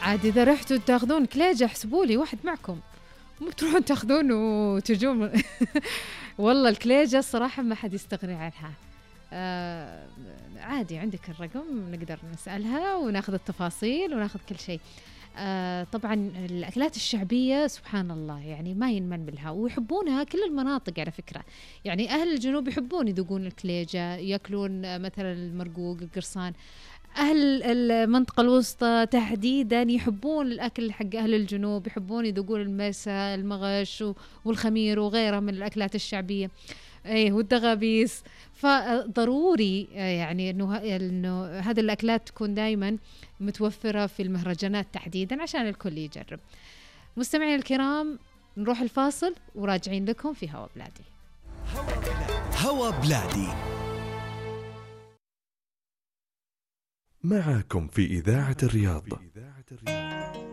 عاد إذا رحتوا تاخذون كليجة احسبوا لي واحد معكم، مو بتروحون تاخذون وتجون. والله الكليجة الصراحة ما حد يستغني عنها. عادي عندك الرقم نقدر نسألها وناخذ التفاصيل وناخذ كل شيء. طبعا الأكلات الشعبية سبحان الله يعني ما ينمل منها ويحبونها كل المناطق على فكرة. يعني أهل الجنوب يحبون يذوقون الكليجة، يأكلون مثلا المرقوق، القرصان. أهل المنطقة الوسطى تحديدا يحبون الأكل حق أهل الجنوب، يحبون يذوقون المرسى، المغش والخمير وغيرها من الأكلات الشعبية، ايه والدغابيس. فضروري يعني انه هذه الاكلات تكون دائما متوفره في المهرجانات تحديدا عشان الكل يجرب. مستمعين الكرام نروح الفاصل وراجعين لكم في هوا بلادي. هوا بلادي معكم في إذاعة الرياض.